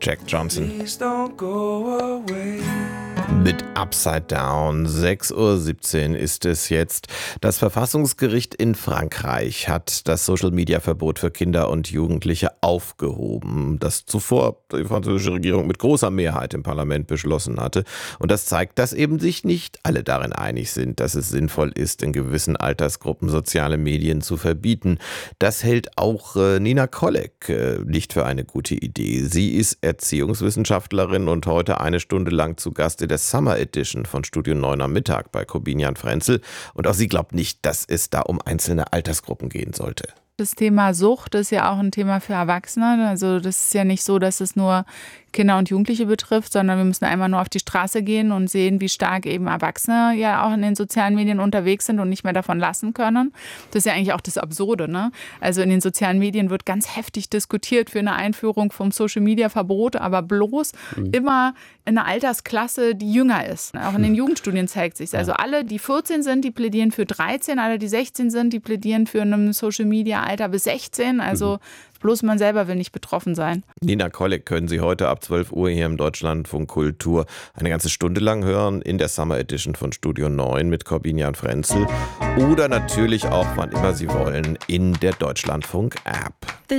Jack Johnson. Please don't go away. Mit Upside Down, 6:17 Uhr ist es jetzt. Das Verfassungsgericht in Frankreich hat das Social-Media-Verbot für Kinder und Jugendliche aufgehoben, das zuvor die französische Regierung mit großer Mehrheit im Parlament beschlossen hatte. Und das zeigt, dass eben sich nicht alle darin einig sind, dass es sinnvoll ist, in gewissen Altersgruppen soziale Medien zu verbieten. Das hält auch Nina Kolleg nicht für eine gute Idee. Sie ist Erziehungswissenschaftlerin und heute eine Stunde lang zu Gast in der Summer Edition von Studio 9 am Mittag bei Corbinian Frenzel. Und auch sie glaubt nicht, dass es da um einzelne Altersgruppen gehen sollte. Das Thema Sucht ist ja auch ein Thema für Erwachsene. Also das ist ja nicht so, dass es nur Kinder und Jugendliche betrifft, sondern wir müssen einmal nur auf die Straße gehen und sehen, wie stark eben Erwachsene ja auch in den sozialen Medien unterwegs sind und nicht mehr davon lassen können. Das ist ja eigentlich auch das Absurde, ne? Also in den sozialen Medien wird ganz heftig diskutiert für eine Einführung vom Social-Media-Verbot, aber bloß immer in einer Altersklasse, die jünger ist. Auch in den Jugendstudien zeigt sich. Also alle, die 14 sind, die plädieren für 13, alle, die 16 sind, die plädieren für ein Social-Media-Alter bis 16. Also bloß man selber will nicht betroffen sein. Nina Kolleg können Sie heute ab 12 Uhr hier im Deutschlandfunk Kultur eine ganze Stunde lang hören in der Summer Edition von Studio 9 mit Corbinian Frenzel oder natürlich auch, wann immer Sie wollen, in der Deutschlandfunk-App.